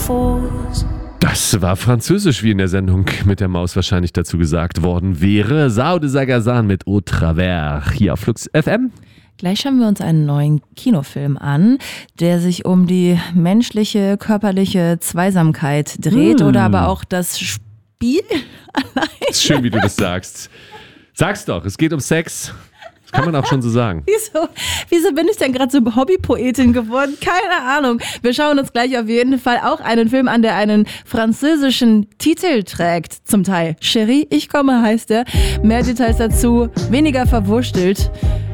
Das war französisch, wie in der Sendung mit der Maus wahrscheinlich dazu gesagt worden wäre. Sao de Sagazan mit Au Travers hier auf Flux FM. Gleich schauen wir uns einen neuen Kinofilm an, der sich um die menschliche, körperliche Zweisamkeit dreht oder aber auch das Spiel allein. Ist schön, wie du das sagst. Sag's doch, es geht um Sex. Das kann man auch schon so sagen. Wieso bin ich denn gerade so Hobbypoetin geworden? Keine Ahnung. Wir schauen uns gleich auf jeden Fall auch einen Film an, der einen französischen Titel trägt. Zum Teil Chérie, ich komme heißt er. Mehr Details dazu, weniger verwurstelt.